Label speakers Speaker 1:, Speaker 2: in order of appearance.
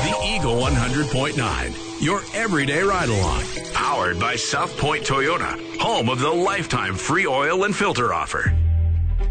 Speaker 1: The Eagle 100.9, your everyday ride-along. Powered by South Point Toyota, home of the lifetime free oil and filter offer.